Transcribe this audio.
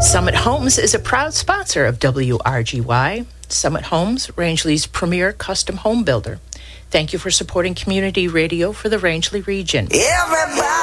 Summit Homes is a proud sponsor of WRGY. Summit Homes, Rangeley's premier custom home builder. Thank you for supporting community radio for the Rangeley region. Everybody.